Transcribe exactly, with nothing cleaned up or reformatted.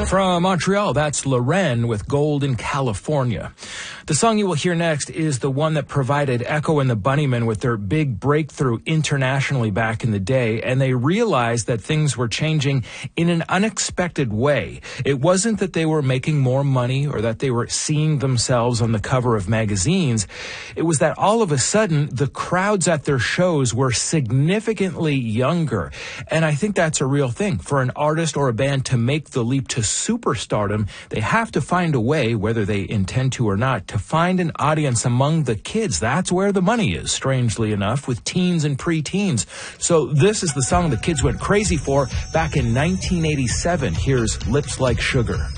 From Montreal, that's Loren with Gold in California. The song you will hear next is the one that provided Echo and the Bunnymen with their big breakthrough internationally back in the day, and they realized that things were changing in an unexpected way. It wasn't that they were making more money or that they were seeing themselves on the cover of magazines. It was that all of a sudden the crowds at their shows were significantly younger. And I think that's a real thing. For an artist or a band to make the leap to superstardom, they have to find a way, whether they intend to or not, to find an audience among the kids. That's where the money is, strangely enough, with teens and preteens. So this is the song the kids went crazy for back in nineteen eighty-seven. Here's Lips Like Sugar.